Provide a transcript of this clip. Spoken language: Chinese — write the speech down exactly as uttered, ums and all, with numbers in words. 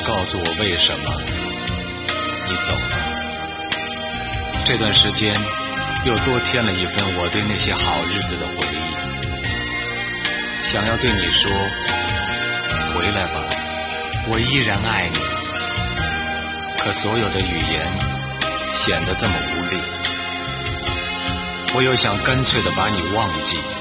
告诉我为什么你走了。这段时间又多添了一份我对那些好日子的回忆，想要对你说回来吧，我依然爱你，可所有的语言显得这么无力。我又想干脆地把你忘记，